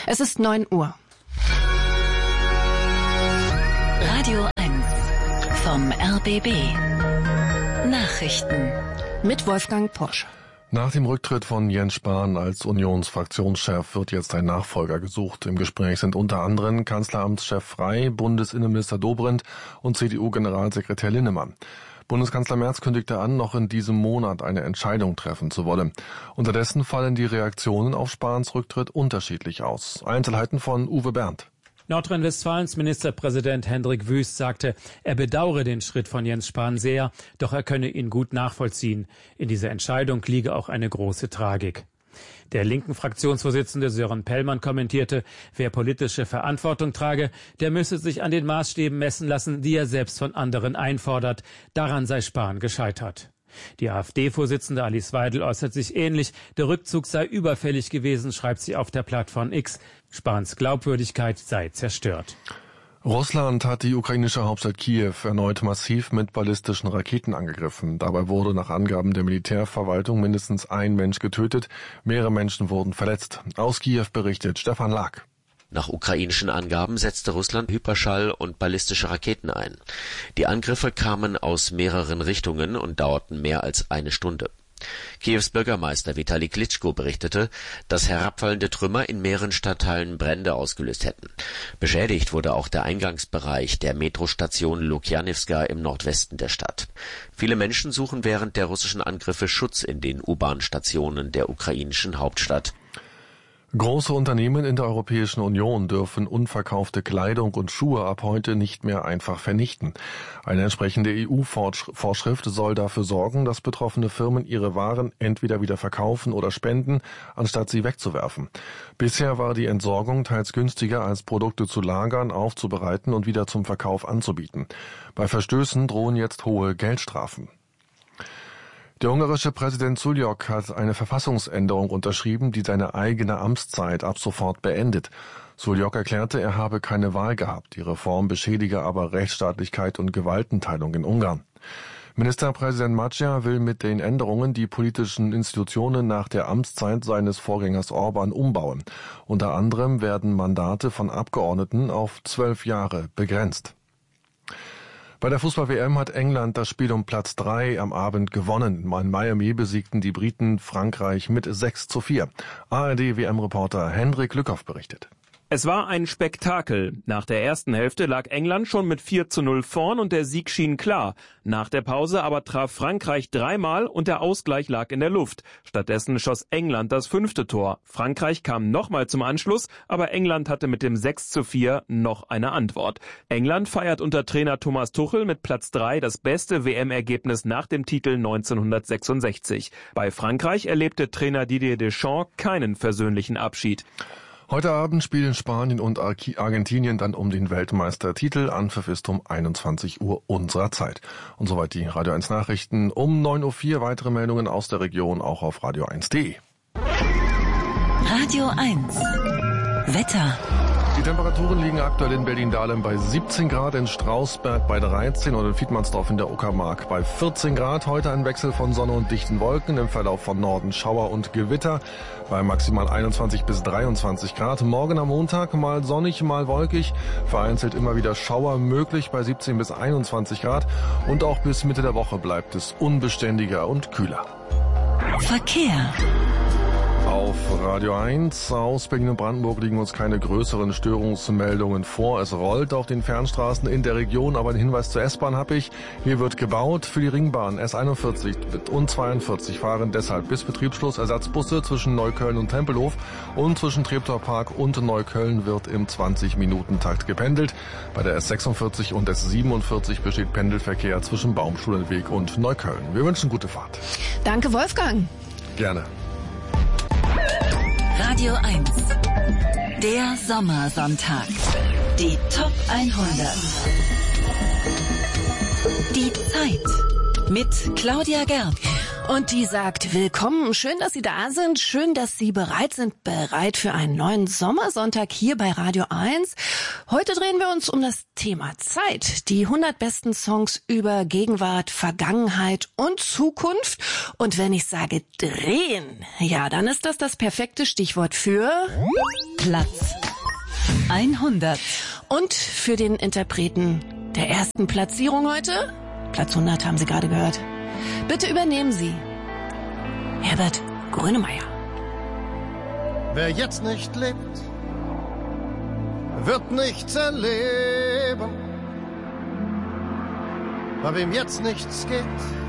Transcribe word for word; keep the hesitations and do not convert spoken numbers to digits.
Es ist neun Uhr. Radio eins vom R B B. Nachrichten mit Wolfgang Porsche. Nach dem Rücktritt von Jens Spahn als Unionsfraktionschef wird jetzt ein Nachfolger gesucht. Im Gespräch sind unter anderem Kanzleramtschef Frey, Bundesinnenminister Dobrindt und C D U-Generalsekretär Linnemann. Bundeskanzler Merz kündigte an, noch in diesem Monat eine Entscheidung treffen zu wollen. Unterdessen fallen die Reaktionen auf Spahns Rücktritt unterschiedlich aus. Einzelheiten von Uwe Berndt. Nordrhein-Westfalens Ministerpräsident Hendrik Wüst sagte, er bedauere den Schritt von Jens Spahn sehr, doch er könne ihn gut nachvollziehen. In dieser Entscheidung liege auch eine große Tragik. Der linken Fraktionsvorsitzende Sören Pellmann kommentierte, wer politische Verantwortung trage, der müsse sich an den Maßstäben messen lassen, die er selbst von anderen einfordert. Daran sei Spahn gescheitert. Die AfD-Vorsitzende Alice Weidel äußert sich ähnlich. Der Rückzug sei überfällig gewesen, schreibt sie auf der Plattform X. Spahns Glaubwürdigkeit sei zerstört. Russland hat die ukrainische Hauptstadt Kiew erneut massiv mit ballistischen Raketen angegriffen. Dabei wurde nach Angaben der Militärverwaltung mindestens ein Mensch getötet. Mehrere Menschen wurden verletzt. Aus Kiew berichtet Stefan Lag. Nach ukrainischen Angaben setzte Russland Hyperschall- und ballistische Raketen ein. Die Angriffe kamen aus mehreren Richtungen und dauerten mehr als eine Stunde. Kiews Bürgermeister Vitali Klitschko berichtete, dass herabfallende Trümmer in mehreren Stadtteilen Brände ausgelöst hätten. Beschädigt wurde auch der Eingangsbereich der Metrostation Lukjanivska im Nordwesten der Stadt. Viele Menschen suchen während der russischen Angriffe Schutz in den U-Bahn-Stationen der ukrainischen Hauptstadt. Große Unternehmen in der Europäischen Union dürfen unverkaufte Kleidung und Schuhe ab heute nicht mehr einfach vernichten. Eine entsprechende E U-Vorschrift soll dafür sorgen, dass betroffene Firmen ihre Waren entweder wieder verkaufen oder spenden, anstatt sie wegzuwerfen. Bisher war die Entsorgung teils günstiger, als Produkte zu lagern, aufzubereiten und wieder zum Verkauf anzubieten. Bei Verstößen drohen jetzt hohe Geldstrafen. Der ungarische Präsident Suljok hat eine Verfassungsänderung unterschrieben, die seine eigene Amtszeit ab sofort beendet. Suljok erklärte, er habe keine Wahl gehabt. Die Reform beschädige aber Rechtsstaatlichkeit und Gewaltenteilung in Ungarn. Ministerpräsident Magyar will mit den Änderungen die politischen Institutionen nach der Amtszeit seines Vorgängers Orban umbauen. Unter anderem werden Mandate von Abgeordneten auf zwölf Jahre begrenzt. Bei der Fußball-W M hat England das Spiel um Platz drei am Abend gewonnen. In Miami besiegten die Briten Frankreich mit sechs zu vier. A R D-W M-Reporter Hendrik Lückhoff berichtet. Es war ein Spektakel. Nach der ersten Hälfte lag England schon mit vier zu null vorn und der Sieg schien klar. Nach der Pause aber traf Frankreich dreimal und der Ausgleich lag in der Luft. Stattdessen schoss England das fünfte Tor. Frankreich kam nochmal zum Anschluss, aber England hatte mit dem sechs zu vier noch eine Antwort. England feiert unter Trainer Thomas Tuchel mit Platz drei das beste W M-Ergebnis nach dem Titel neunzehnhundertsechsundsechzig. Bei Frankreich erlebte Trainer Didier Deschamps keinen versöhnlichen Abschied. Heute Abend spielen Spanien und Argentinien dann um den Weltmeistertitel. Anpfiff ist um einundzwanzig Uhr unserer Zeit. Und soweit die Radio eins Nachrichten. Um neun Uhr vier weitere Meldungen aus der Region auch auf radio eins punkt de. Radio eins Wetter. Die Temperaturen liegen aktuell in Berlin-Dahlem bei siebzehn Grad, in Strausberg bei dreizehn und in Fiedmannsdorf in der Uckermark bei vierzehn Grad. Heute ein Wechsel von Sonne und dichten Wolken, im Verlauf von Norden Schauer und Gewitter bei maximal einundzwanzig bis dreiundzwanzig Grad. Morgen am Montag mal sonnig, mal wolkig, vereinzelt immer wieder Schauer möglich bei siebzehn bis einundzwanzig Grad und auch bis Mitte der Woche bleibt es unbeständiger und kühler. Verkehr. Auf Radio eins aus Berlin und Brandenburg liegen uns keine größeren Störungsmeldungen vor. Es rollt auf den Fernstraßen in der Region, aber einen Hinweis zur S-Bahn habe ich. Hier wird gebaut für die Ringbahn. S einundvierzig und zweiundvierzig fahren deshalb bis Betriebsschluss Ersatzbusse zwischen Neukölln und Tempelhof und zwischen Treptower Park und Neukölln wird im zwanzig-Minuten-Takt gependelt. Bei der S sechsundvierzig und S siebenundvierzig besteht Pendelverkehr zwischen Baumschulenweg und Neukölln. Wir wünschen gute Fahrt. Danke, Wolfgang. Gerne. Radio eins. Der Sommersonntag. Die Top hundert. Die Zeit. Mit Claudia Gerb. Und die sagt, willkommen, schön, dass Sie da sind, schön, dass Sie bereit sind, bereit für einen neuen Sommersonntag hier bei Radio eins. Heute drehen wir uns um das Thema Zeit, die hundert besten Songs über Gegenwart, Vergangenheit und Zukunft. Und wenn ich sage drehen, ja, dann ist das das perfekte Stichwort für Platz hundert. Und für den Interpreten der ersten Platzierung heute, Platz hundert haben Sie gerade gehört. Bitte übernehmen Sie Herbert Grönemeyer. Wer jetzt nicht lebt, wird nichts erleben. Bei wem jetzt nichts geht,